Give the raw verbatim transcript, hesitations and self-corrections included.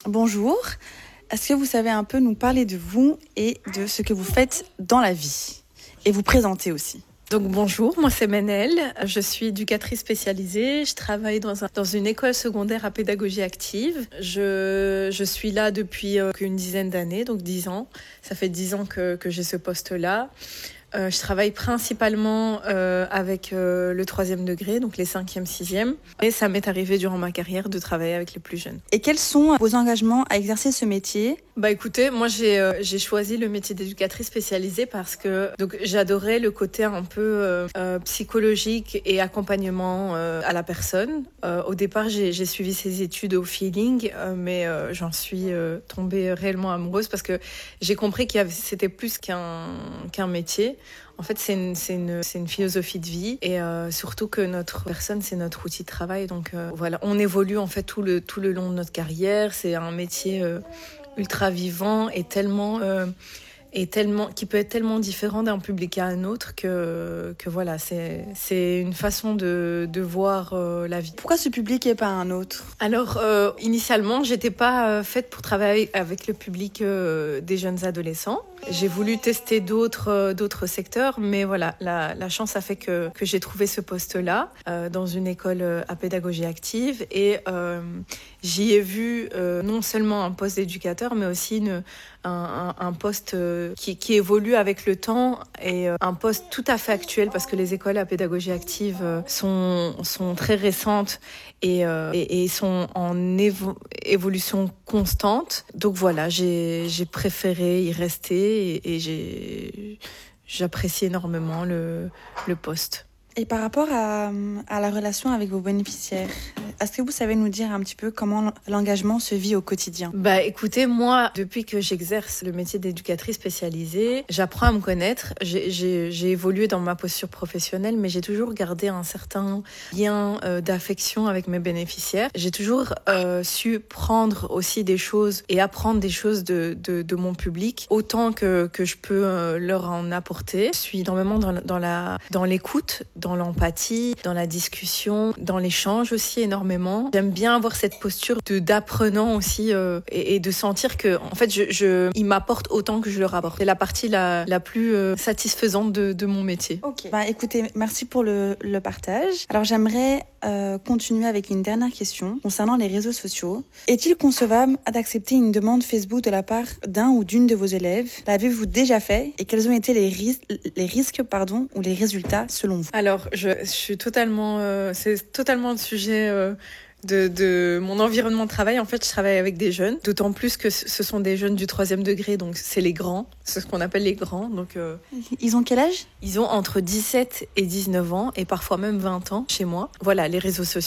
Bonjour, est-ce que vous savez un peu nous parler de vous et de ce que vous faites dans la vie et vous présenter aussi? Donc bonjour, moi c'est Menel, je suis éducatrice spécialisée, je travaille dans, un, dans une école secondaire à pédagogie active. Je, je suis là depuis euh, une dizaine d'années, donc dix ans. Ça fait dix ans que, que j'ai ce poste-là. Euh, je travaille principalement euh, avec euh, le troisième degré, donc les cinquième, sixième. Et ça m'est arrivé durant ma carrière de travailler avec les plus jeunes. Et quels sont vos engagements à exercer ce métier? Bah écoutez, moi j'ai euh, j'ai choisi le métier d'éducatrice spécialisée parce que donc j'adorais le côté un peu euh, euh, psychologique et accompagnement euh, à la personne. Euh, au départ, j'ai j'ai suivi ces études au feeling, euh, mais euh, j'en suis euh, tombée réellement amoureuse parce que j'ai compris qu'il y avait c'était plus qu'un qu'un métier. En fait, c'est une, c'est une, c'est une philosophie de vie et euh, surtout que notre personne, c'est notre outil de travail. Donc euh, voilà, on évolue en fait tout le, tout le long de notre carrière. C'est un métier euh, ultra vivant et tellement, euh, et tellement, qui peut être tellement différent d'un public à un autre que, que voilà, c'est, c'est une façon de, de voir euh, la vie. Pourquoi ce public et pas un autre? Alors, euh, initialement, j'étais pas euh, faite pour travailler avec le public euh, des jeunes adolescents. J'ai voulu tester d'autres euh, d'autres secteurs, mais voilà, la, la chance a fait que, que j'ai trouvé ce poste-là euh, dans une école euh, à pédagogie active et euh, j'y ai vu euh, non seulement un poste d'éducateur, mais aussi une, un, un, un poste euh, qui, qui évolue avec le temps et euh, un poste tout à fait actuel parce que les écoles à pédagogie active euh, sont, sont très récentes et, euh, et, et sont en évo- évolution constante. Donc voilà, j'ai, j'ai préféré y rester et, et j'ai, j'apprécie énormément le, le poste. Et par rapport à, à la relation avec vos bénéficiaires, est-ce que vous savez nous dire un petit peu comment l'engagement se vit au quotidien? Bah écoutez, moi, depuis que j'exerce le métier d'éducatrice spécialisée, j'apprends à me connaître. J'ai, j'ai, j'ai évolué dans ma posture professionnelle, mais j'ai toujours gardé un certain lien euh, d'affection avec mes bénéficiaires. J'ai toujours euh, su prendre aussi des choses et apprendre des choses de, de, de mon public, autant que, que je peux euh, leur en apporter. Je suis énormément dans, dans, la, dans l'écoute, dans l'empathie, dans la discussion, dans l'échange aussi énormément. J'aime bien avoir cette posture de, d'apprenant aussi euh, et, et de sentir que en fait, je, je, ils m'apportent autant que je leur apporte. C'est la partie la, la plus euh, satisfaisante de, de mon métier. Ok. Bah, écoutez, merci pour le, le partage. Alors j'aimerais euh, continuer avec une dernière question concernant les réseaux sociaux. Est-il concevable d'accepter une demande Facebook de la part d'un ou d'une de vos élèves? L'avez-vous déjà fait et quels ont été les, ris- les risques pardon, ou les résultats selon vous? Alors, je, je suis totalement, euh, c'est totalement le sujet euh, de, de mon environnement de travail. En fait, je travaille avec des jeunes, d'autant plus que ce sont des jeunes du troisième degré, donc c'est les grands, c'est ce qu'on appelle les grands. Donc, euh, Ils ont quel âge? ils ont entre dix-sept et dix-neuf ans et parfois même vingt ans chez moi. Voilà, les réseaux sociaux.